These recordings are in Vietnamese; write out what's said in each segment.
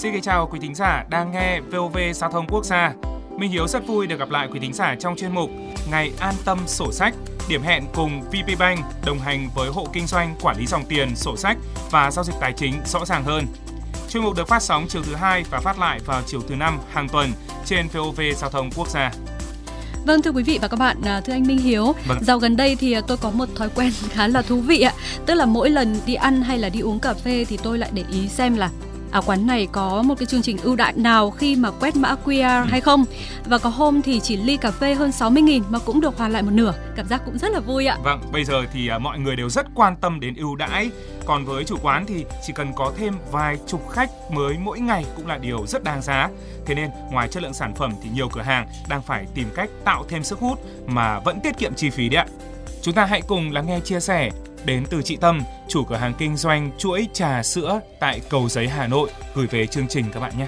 Xin kính chào quý thính giả đang nghe VOV Giao thông Quốc gia. Minh Hiếu rất vui được gặp lại quý thính giả trong chuyên mục Ngày An Tâm Sổ Sách, điểm hẹn cùng VPBank đồng hành với hộ kinh doanh quản lý dòng tiền, sổ sách và giao dịch tài chính rõ ràng hơn. Chuyên mục được phát sóng chiều thứ 2 và phát lại vào chiều thứ 5 hàng tuần trên VOV Giao thông Quốc gia. Vâng, thưa quý vị và các bạn, thưa anh Minh Hiếu, dạo gần đây thì tôi có một thói quen khá là thú vị ạ. Tức là mỗi lần đi ăn hay là đi uống cà phê thì tôi lại để ý xem là quán này có một cái chương trình ưu đãi nào khi mà quét mã QR hay không. Và có hôm thì chỉ ly cà phê hơn 60.000 mà cũng được hoàn lại một nửa. Cảm giác cũng rất là vui ạ. Vâng, bây giờ thì mọi người đều rất quan tâm đến ưu đãi. Còn với chủ quán thì chỉ cần có thêm vài chục khách mới mỗi ngày cũng là điều rất đáng giá. Thế nên ngoài chất lượng sản phẩm thì nhiều cửa hàng đang phải tìm cách tạo thêm sức hút mà vẫn tiết kiệm chi phí đấy ạ. Chúng ta hãy cùng lắng nghe chia sẻ đến từ chị Tâm, chủ cửa hàng kinh doanh chuỗi trà sữa tại Cầu Giấy, Hà Nội, gửi về chương trình các bạn nhé.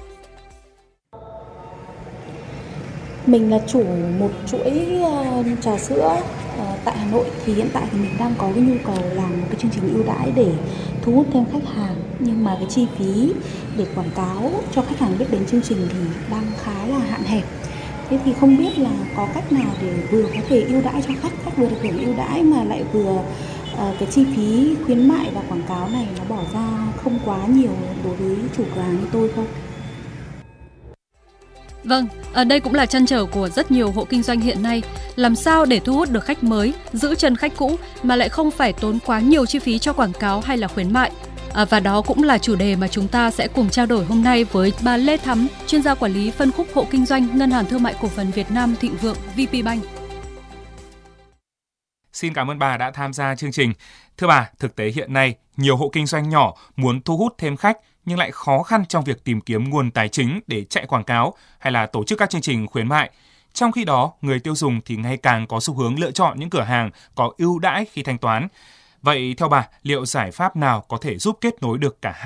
Mình là chủ một chuỗi trà sữa tại Hà Nội, thì hiện tại thì mình đang có cái nhu cầu làm một cái chương trình ưu đãi để thu hút thêm khách hàng, nhưng mà cái chi phí để quảng cáo cho khách hàng biết đến chương trình thì đang khá là hạn hẹp. Thế thì không biết là có cách nào để vừa có thể ưu đãi cho khách vừa được hưởng ưu đãi mà lại vừa cái chi phí khuyến mại và quảng cáo này nó bỏ ra không quá nhiều đối với chủ cửa hàng như tôi không? Vâng, đây cũng là trăn trở của rất nhiều hộ kinh doanh hiện nay. Làm sao để thu hút được khách mới, giữ chân khách cũ mà lại không phải tốn quá nhiều chi phí cho quảng cáo hay là khuyến mại. Và đó cũng là chủ đề mà chúng ta sẽ cùng trao đổi hôm nay với bà Lê Thắm, chuyên gia quản lý phân khúc hộ kinh doanh Ngân hàng Thương mại Cổ phần Việt Nam Thịnh Vượng VPBank. Xin cảm ơn bà đã tham gia chương trình. Thưa bà, thực tế hiện nay, nhiều hộ kinh doanh nhỏ muốn thu hút thêm khách nhưng lại khó khăn trong việc tìm kiếm nguồn tài chính để chạy quảng cáo hay là tổ chức các chương trình khuyến mại. Trong khi đó, người tiêu dùng thì ngày càng có xu hướng lựa chọn những cửa hàng có ưu đãi khi thanh toán. Vậy theo bà, liệu giải pháp nào có thể giúp kết nối được cả hai?